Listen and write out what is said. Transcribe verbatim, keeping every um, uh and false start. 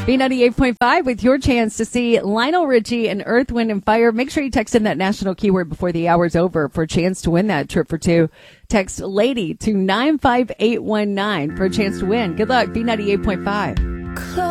B ninety-eight point five with your chance to see Lionel Richie and Earth, Wind and Fire. Make sure you text in that national keyword before the hour's over for a chance to win that trip for two. Text LADY to nine five eight one nine for a chance to win. Good luck, B ninety-eight point five.